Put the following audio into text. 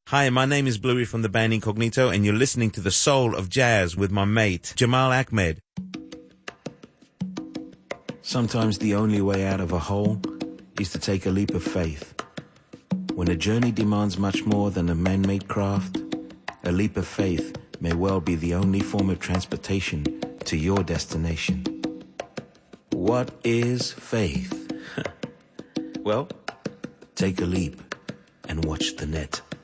Hi, my name is Bluey from the band Incognito, and you're listening to The Soul of Jazz with my mate, Jamal Ahmed. Sometimes the only way out of a hole is to take a leap of faith. When a journey demands much more than a man-made craft, a leap of faith may well be the only form of transportation to your destination. What is faith? Well, take a leap and watch the net.